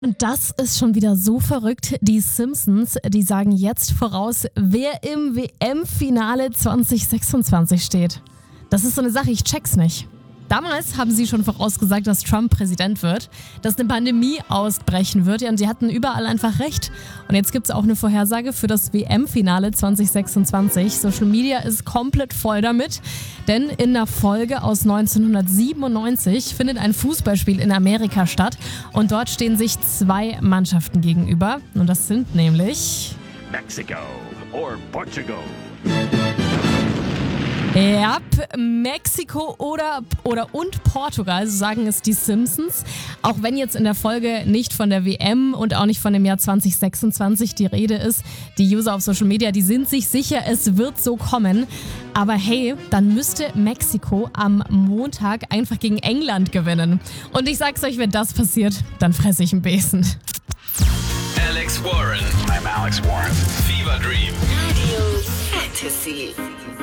Und das ist schon wieder so verrückt. Die Simpsons, die sagen jetzt voraus, wer im WM-Finale 2026 steht. Das ist so eine Sache, ich check's nicht. Damals haben sie schon vorausgesagt, dass Trump Präsident wird, dass eine Pandemie ausbrechen wird. Ja, und sie hatten überall einfach recht. Und jetzt gibt es auch eine Vorhersage für das WM-Finale 2026. Social Media ist komplett voll damit, denn in einer Folge aus 1997 findet ein Fußballspiel in Amerika statt. Und dort stehen sich zwei Mannschaften gegenüber. Und das sind nämlich Mexico or Portugal. Ja, Mexiko und Portugal, so sagen es die Simpsons. Auch wenn jetzt in der Folge nicht von der WM und auch nicht von dem Jahr 2026 die Rede ist. Die User auf Social Media, die sind sich sicher, es wird so kommen. Aber hey, dann müsste Mexiko am Montag einfach gegen England gewinnen. Und ich sag's euch, wenn das passiert, dann fresse ich einen Besen. Alex Warren. I'm Alex Warren. Fever Dream. Radio Fantasy.